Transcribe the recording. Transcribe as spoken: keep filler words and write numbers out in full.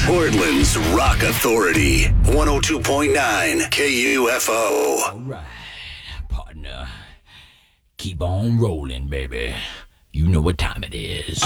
Portland's Rock Authority, one oh two point nine K U F O. All right, partner. Keep on rolling, baby. You know what time it is.